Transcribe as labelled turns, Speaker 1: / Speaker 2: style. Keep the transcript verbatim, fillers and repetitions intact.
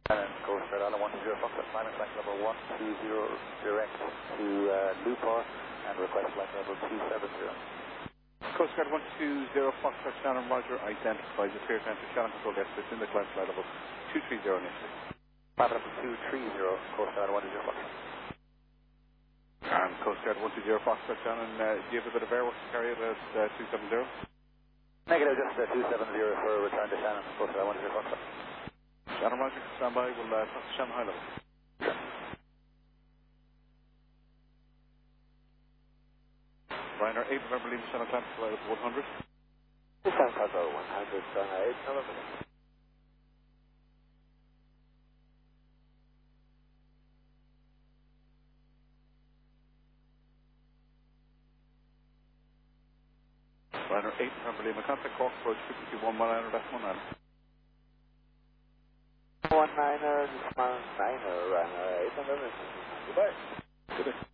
Speaker 1: And Coast Guard Island one two zero Fox, climbing flight level one two zero direct to uh, Newport and request flight level two seven zero.
Speaker 2: Coast Guard one two zero Foxtrot Shannon Roger identifies the clear time to Shannon Control Desk within the climb flight level two three zero initially.
Speaker 1: Flight level two three zero, Coast Guard one two zero Fox.
Speaker 2: And Coast Guard one two zero Foxtrot Shannon, uh, do you have a bit of airwork to carry out at uh, two seven zero?
Speaker 1: Negative, just uh, two seven zero for return to Shannon, Coast Guard one two zero Fox.
Speaker 2: Shannon Roger, stand by, we'll uh, talk to Shannon high level. Ryanair eight November Lima Shannon climb flight level one hundred.
Speaker 1: San Francisco one hundred, Ryanair eight November.
Speaker 2: Ryanair eight November Lima, contact Cork approach frequency one niner, that's one niner.
Speaker 1: one niner, this one niner, Ryanair eight November. Goodbye.
Speaker 2: Good day.